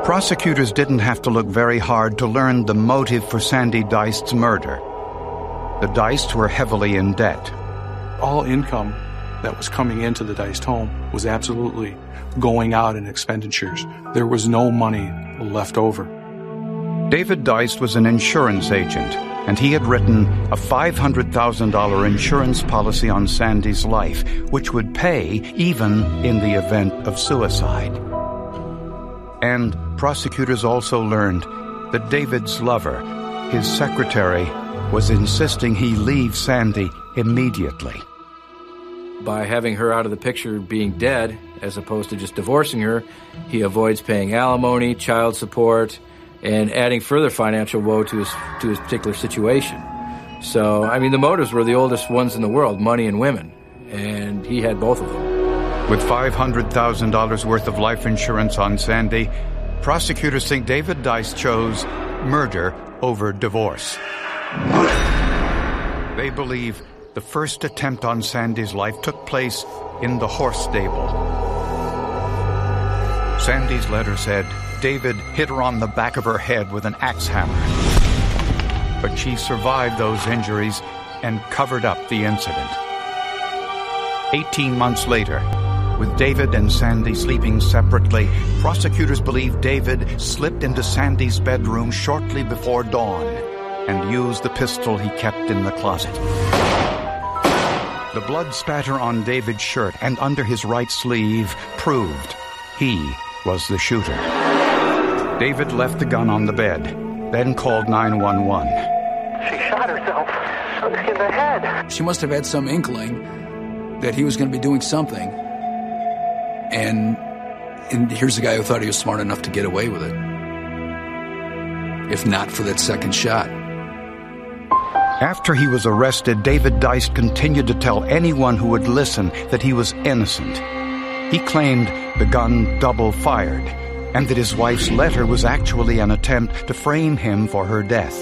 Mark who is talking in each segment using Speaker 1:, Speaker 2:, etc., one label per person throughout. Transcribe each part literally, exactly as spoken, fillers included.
Speaker 1: Prosecutors didn't have to look very hard to learn the motive for Sandy Deist's murder. The Deists were heavily in debt.
Speaker 2: All income that was coming into the Deist home was absolutely going out in expenditures. There was no money left over.
Speaker 1: David Deist was an insurance agent, and he had written a five hundred thousand dollars insurance policy on Sandy's life, which would pay even in the event of suicide. And prosecutors also learned that David's lover, his secretary, was insisting he leave Sandy immediately.
Speaker 3: By having her out of the picture being dead, as opposed to just divorcing her, he avoids paying alimony, child support, and adding further financial woe to his to his particular situation. So, I mean, the motives were the oldest ones in the world, money and women, and he had both of them.
Speaker 1: With five hundred thousand dollars worth of life insurance on Sandy, prosecutors think David Deist chose murder over divorce. They believe the first attempt on Sandy's life took place in the horse stable. Sandy's letter said David hit her on the back of her head with an axe hammer. But she survived those injuries and covered up the incident. Eighteen months later, with David and Sandy sleeping separately, prosecutors believe David slipped into Sandy's bedroom shortly before dawn and used the pistol he kept in the closet. The blood spatter on David's shirt and under his right sleeve proved he was the shooter. David left the gun on the bed, then called nine one one.
Speaker 4: She shot herself in the head.
Speaker 5: She must have had some inkling that he was going to be doing something. And, and here's a guy who thought he was smart enough to get away with it. If not for that second shot.
Speaker 1: After he was arrested, David Deist continued to tell anyone who would listen that he was innocent. He claimed the gun double-fired, and that his wife's letter was actually an attempt to frame him for her death.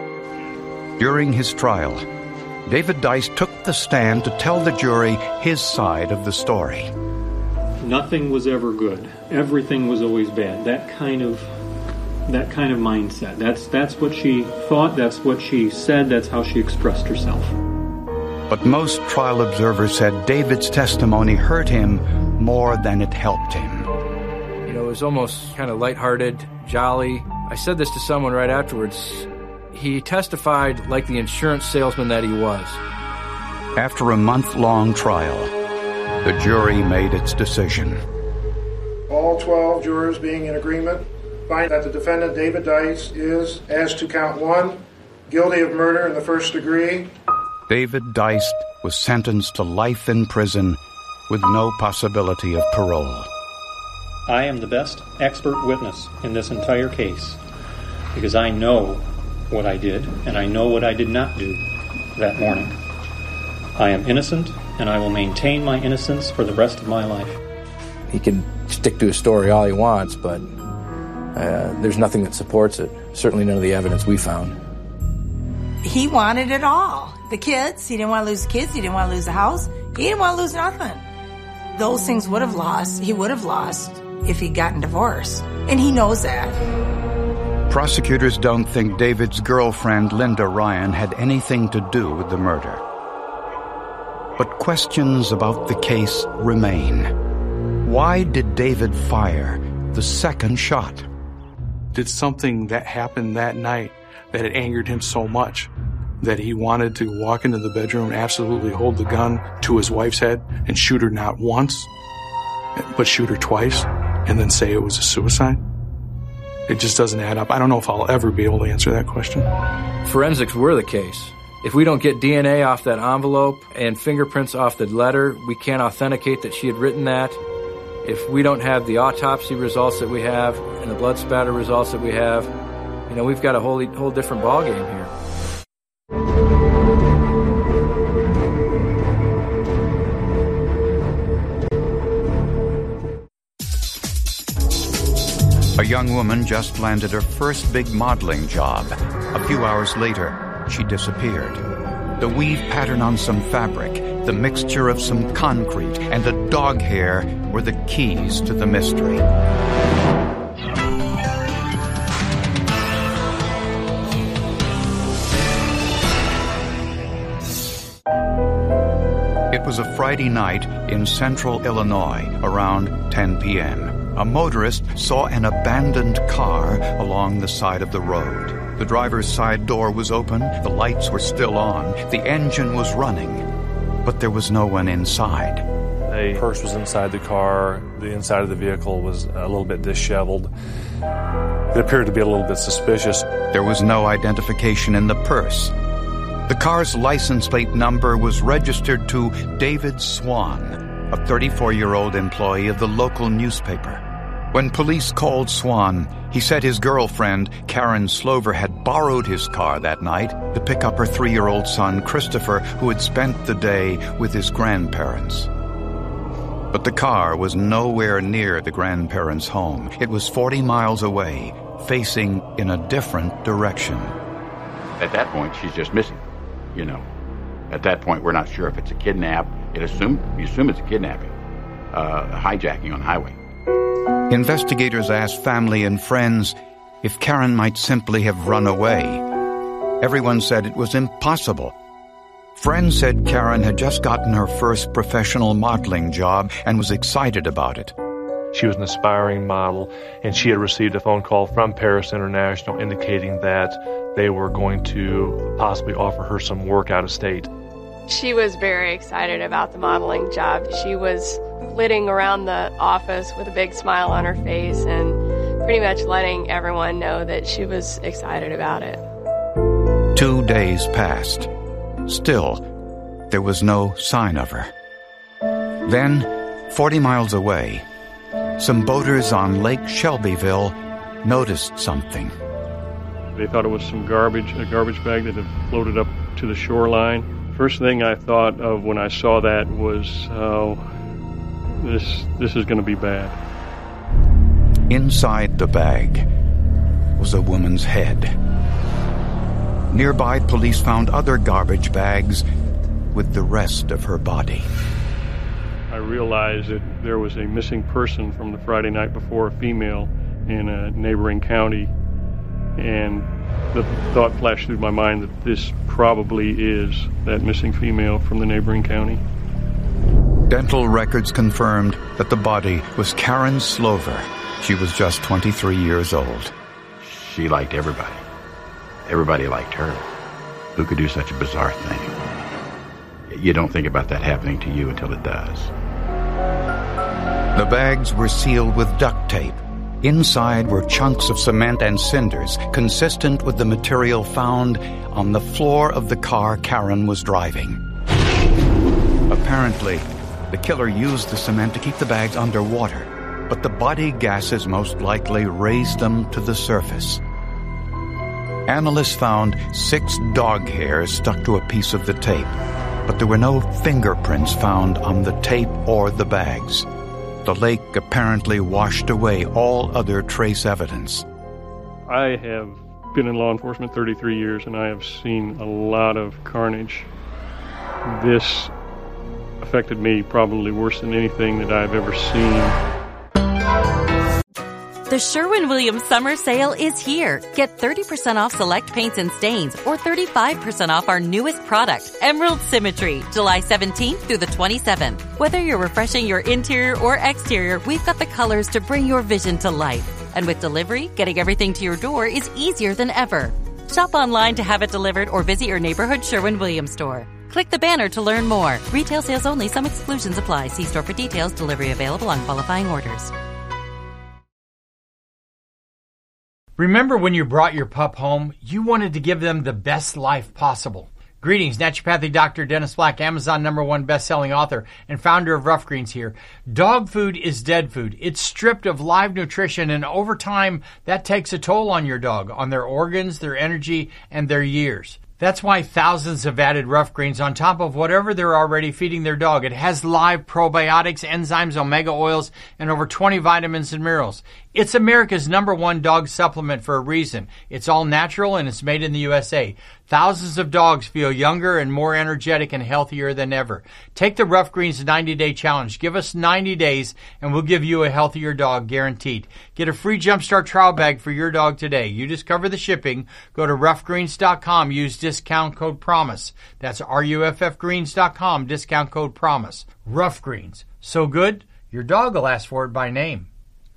Speaker 1: During his trial, David Deist took the stand to tell the jury his side of the story.
Speaker 6: Nothing was ever good. Everything was always bad. That kind of that kind of mindset. That's that's what she thought, that's what she said, that's how she expressed herself.
Speaker 1: But most trial observers said David's testimony hurt him more than it helped him.
Speaker 3: You know, it was almost kind of lighthearted, jolly. I said this to someone right afterwards. He testified like the insurance salesman that he was.
Speaker 1: After a month-long trial, the jury made its decision.
Speaker 7: All twelve jurors being in agreement find that the defendant, David Deist, is, as to count one, guilty of murder in the first degree.
Speaker 1: David Deist was sentenced to life in prison with no possibility of parole.
Speaker 8: I am the best expert witness in this entire case because I know what I did and I know what I did not do that morning. I am innocent and I will maintain my innocence for the rest of my life.
Speaker 3: He can stick to his story all he wants, but uh, there's nothing that supports it. Certainly none of the evidence we found.
Speaker 9: He wanted it all. The kids, he didn't want to lose the kids, he didn't want to lose the house, he didn't want to lose nothing. Those things would have lost, he would have lost if he'd gotten divorced. And he knows that.
Speaker 1: Prosecutors don't think David's girlfriend, Linda Ryan, had anything to do with the murder. But questions about the case remain. Why did David fire the second shot?
Speaker 2: Did something that happened that night that it angered him so much that he wanted to walk into the bedroom and absolutely hold the gun to his wife's head and shoot her not once, but shoot her twice, and then say it was a suicide? It just doesn't add up. I don't know if I'll ever be able to answer that question.
Speaker 3: Forensics were the case. If we don't get D N A off that envelope and fingerprints off the letter, we can't authenticate that she had written that. If we don't have the autopsy results that we have and the blood spatter results that we have, you know, we've got a whole, whole different ballgame here.
Speaker 1: A young woman just landed her first big modeling job. A few hours later, she disappeared. The weave pattern on some fabric, the mixture of some concrete, and a dog hair were the keys to the mystery. was a Friday night in central Illinois around ten p.m. A motorist saw an abandoned car along the side of the road. The driver's side door was open, the lights were still on, the engine was running, but there was no one inside.
Speaker 10: A purse was inside the car. The inside of the vehicle was a little bit disheveled. It appeared to be a little bit suspicious.
Speaker 1: There was no identification in the purse. The car's license plate number was registered to David Swan, a thirty-four-year-old employee of the local newspaper. When police called Swan, he said his girlfriend, Karen Slover, had borrowed his car that night to pick up her three-year-old son, Christopher, who had spent the day with his grandparents. But the car was nowhere near the grandparents' home. It was forty miles away, facing in a different direction.
Speaker 11: At that point, she's just missing, you know. At that point, we're not sure if it's a kidnap. It assume, you assume it's a kidnapping, uh, a hijacking on the highway.
Speaker 1: Investigators asked family and friends if Karen might simply have run away. Everyone said it was impossible. Friends said Karen had just gotten her first professional modeling job and was excited about it.
Speaker 10: She was an aspiring model, and she had received a phone call from Paris International indicating that they were going to possibly offer her some work out of state.
Speaker 12: She was very excited about the modeling job. She was flitting around the office with a big smile on her face and pretty much letting everyone know that she was excited about it.
Speaker 1: Two days passed. Still, there was no sign of her. Then, forty miles away, some boaters on Lake Shelbyville noticed something.
Speaker 13: They thought it was some garbage, a garbage bag that had floated up to the shoreline. First thing I thought of when I saw that was, oh, this, this is going to be bad.
Speaker 1: Inside the bag was a woman's head. Nearby, police found other garbage bags with the rest of her body.
Speaker 13: I realized that there was a missing person from the Friday night before, a female in a neighboring county, and the thought flashed through my mind that this probably is that missing female from the neighboring county.
Speaker 1: Dental records confirmed that the body was Karen Slover. She was just twenty-three years old.
Speaker 11: She liked everybody. Everybody liked her. Who could do such a bizarre thing? You don't think about that happening to you until it does.
Speaker 1: The bags were sealed with duct tape. Inside were chunks of cement and cinders, consistent with the material found on the floor of the car Karen was driving. Apparently, the killer used the cement to keep the bags underwater, but the body gases most likely raised them to the surface. Analysts found six dog hairs stuck to a piece of the tape, but there were no fingerprints found on the tape or the bags. The lake apparently washed away all other trace evidence.
Speaker 13: I have been in law enforcement thirty-three years, and I have seen a lot of carnage. This affected me probably worse than anything that I've ever seen.
Speaker 14: The Sherwin-Williams Summer Sale is here. Get thirty percent off select paints and stains or thirty-five percent off our newest product, Emerald Symmetry, July seventeenth through the twenty-seventh. Whether you're refreshing your interior or exterior, we've got the colors to bring your vision to life. And with delivery, getting everything to your door is easier than ever. Shop online to have it delivered or visit your neighborhood Sherwin-Williams store. Click the banner to learn more. Retail sales only. Some exclusions apply. See store for details. Delivery available on qualifying orders.
Speaker 15: Remember when you brought your pup home, you wanted to give them the best life possible. Greetings, naturopathic doctor Dennis Black, Amazon number one best-selling author and founder of Rough Greens here. Dog food is dead food. It's stripped of live nutrition, and over time, that takes a toll on your dog, on their organs, their energy, and their years. That's why thousands have added Rough Greens on top of whatever they're already feeding their dog. It has live probiotics, enzymes, omega oils, and over twenty vitamins and minerals. It's America's number one dog supplement for a reason. It's all natural and it's made in the U S A. Thousands of dogs feel younger and more energetic and healthier than ever. Take the Rough Greens ninety-day challenge. Give us ninety days and we'll give you a healthier dog guaranteed. Get a free Jumpstart trial bag for your dog today. You just cover the shipping. Go to rough greens dot com. Use discount code PROMISE. That's R U F F greens dot com. Discount code PROMISE. Rough Greens. So good, your dog will ask for it by name.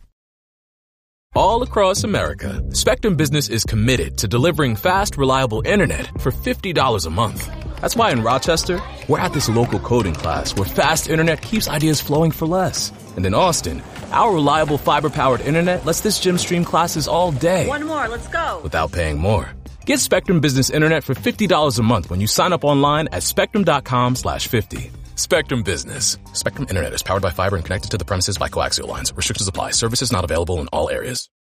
Speaker 16: All across America, Spectrum Business is committed to delivering fast, reliable internet for fifty dollars a month. That's why in Rochester, we're at this local coding class where fast internet keeps ideas flowing for less. And in Austin, our reliable fiber-powered internet lets this gym stream classes all day.
Speaker 17: One more, let's go.
Speaker 16: Without paying more. Get Spectrum Business Internet for fifty dollars a month when you sign up online at spectrum.com slash 50. Spectrum Business. Spectrum Internet is powered by fiber and connected to the premises by coaxial lines. Restrictions apply. Services not available in all areas.